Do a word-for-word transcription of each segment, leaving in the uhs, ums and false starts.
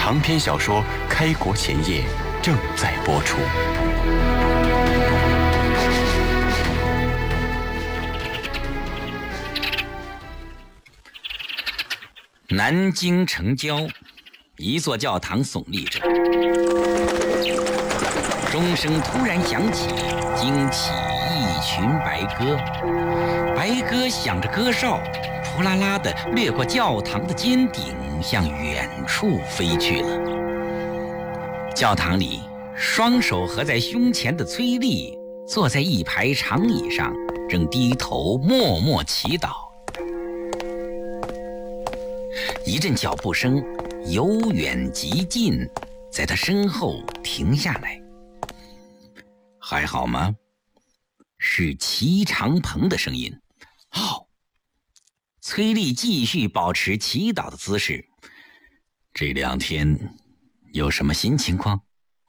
长篇小说《开国前夜》正在播出。 南京城郊，一座教堂耸立着，钟声突然响起，惊起一群白鸽。白鸽响着歌哨，扑啦啦地掠过教堂的尖顶，向远处飞去了。教堂里，双手合在胸前的崔丽坐在一排长椅上，正低头默默祈祷。一阵脚步声由远及近，在他身后停下来。还好吗？是齐长鹏的声音。好，崔丽继续保持祈祷的姿势。这两天有什么新情况？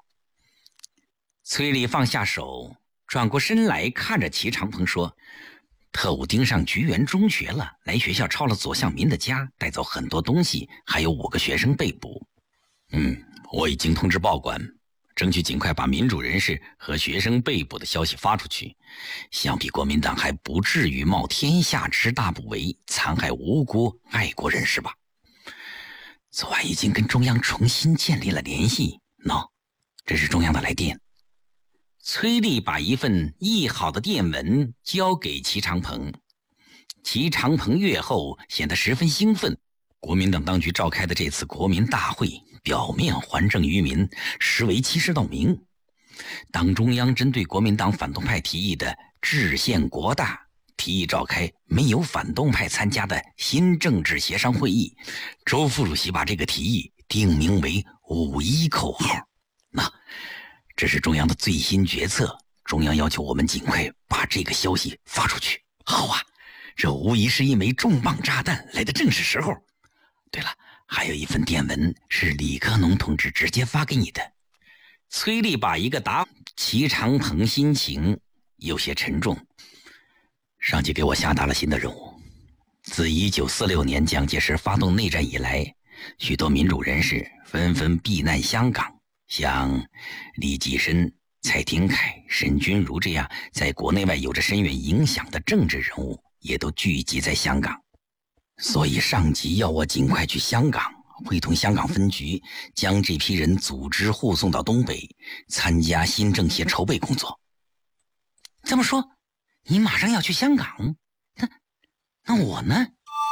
崔丽放下手，转过身来看着齐长鹏说，特务盯上菊园中学了，来学校抄了左相民的家，带走很多东西，还有五个学生被捕。嗯，我已经通知报馆，争取尽快把民主人士和学生被捕的消息发出去。想必国民党还不至于冒天下之大不韪，残害无辜爱国人士吧。昨晚已经跟中央重新建立了联系。喏，这是中央的来电。崔丽把一份译好的电文交给齐长鹏。齐长鹏阅后显得十分兴奋。国民党当局召开的这次国民大会，表面还政于民，实为欺世盗名。党中央针对国民党反动派提议的制宪国大，提议召开没有反动派参加的新政治协商会议。周副主席把这个提议定名为五一口号。那这是中央的最新决策，中央要求我们尽快把这个消息发出去。好啊，这无疑是一枚重磅炸弹，来的正是时候。对了，还有一份电文是李克农同志直接发给你的。崔丽把一个答，齐长鹏心情有些沉重。上级给我下达了新的任务。自一九四六年蒋介石发动内战以来，许多民主人士纷纷避难香港，像李济深、蔡廷锴、沈钧儒这样在国内外有着深远影响的政治人物也都聚集在香港。所以上级要我尽快去香港，会同香港分局将这批人组织护送到东北，参加新政协筹备工作。这么说，你马上要去香港？那那我呢？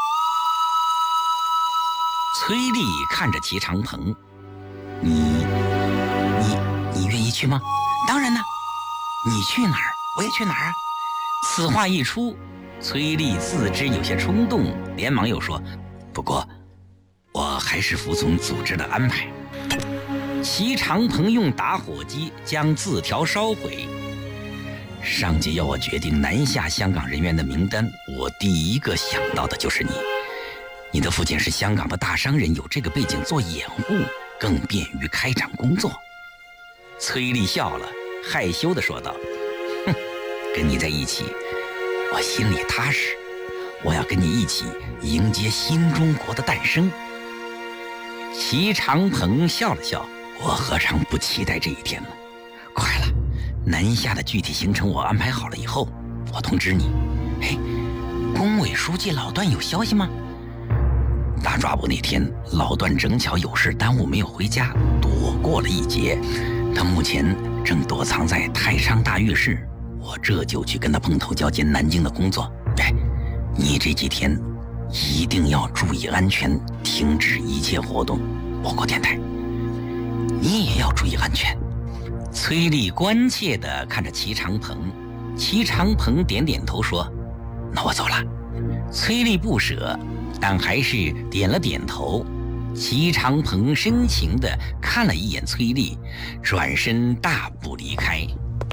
崔丽看着齐长鹏，你你你愿意去吗？当然呢，你去哪儿，我也去哪儿啊。此话一出，崔丽自知有些冲动，连忙又说，不过我还是服从组织的安排。齐长鹏用打火机将字条烧毁。上级要我决定南下香港人员的名单，我第一个想到的就是你。你的父亲是香港的大商人，有这个背景做掩护，更便于开展工作。崔丽笑了，害羞地说道，哼，跟你在一起我心里踏实，我要跟你一起迎接新中国的诞生。齐长鹏笑了笑，我何尝不期待这一天呢？快了，南下的具体行程我安排好了以后，我通知你。哎，工委书记老段有消息吗？大抓捕那天，老段正巧有事耽误没有回家，躲过了一劫。他目前正躲藏在太昌大狱室，我这就去跟他碰头交接南京的工作。哎，你这几天一定要注意安全，停止一切活动，包括电台。你也要注意安全。崔丽关切地看着齐长鹏，齐长鹏点点头说，那我走了。崔丽不舍，但还是点了点头。齐长鹏深情地看了一眼崔丽，转身大步离开。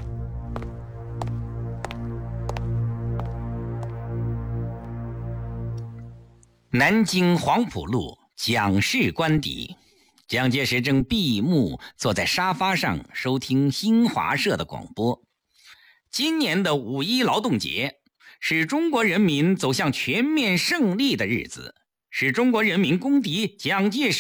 南京黄埔路蒋氏官邸，蒋介石正闭目坐在沙发上收听新华社的广播。今年的五一劳动节是中国人民走向全面胜利的日子，是中国人民公敌蒋介石